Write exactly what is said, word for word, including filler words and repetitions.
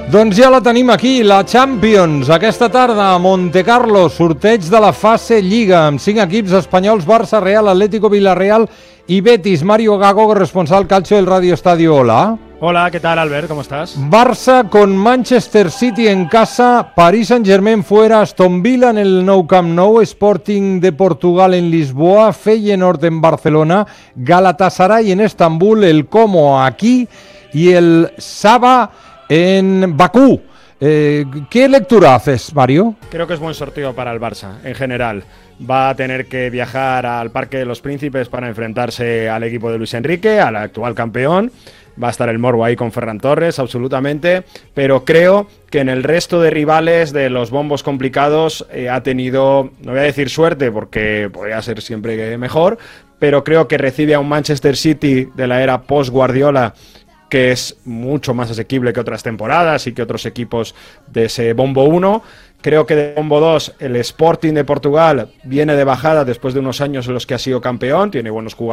Doncs ja la tenim aquí, la Champions, aquesta tarda a Montecarlo, sorteig de la fase Lliga, amb cinc equips espanyols, Barça, Real, Atlético, Villarreal y Betis. Mario Gago, corresponsal calcio del Radio Estadio, hola. Hola, ¿qué tal, Albert? ¿Cómo estás? Barça con Manchester City en casa, Paris Saint-Germain fuera, Aston Villa en el Nou Camp Nou, Sporting de Portugal en Lisboa, Feyenoord en Barcelona, Galatasaray en Estambul, el Como aquí y el Saba en Bakú. Eh, ¿Qué lectura haces, Mario? Creo que es buen sorteo para el Barça, en general. Va a tener que viajar al Parque de los Príncipes para enfrentarse al equipo de Luis Enrique, al actual campeón. Va a estar el morbo ahí con Ferran Torres, absolutamente. Pero creo que en el resto de rivales de los bombos complicados eh, ha tenido, no voy a decir suerte, porque podría ser siempre mejor, pero creo que recibe a un Manchester City de la era post-Guardiola, que es mucho más asequible que otras temporadas y que otros equipos de ese bombo uno. Creo que de bombo dos el Sporting de Portugal viene de bajada después de unos años en los que ha sido campeón, tiene buenos jugadores.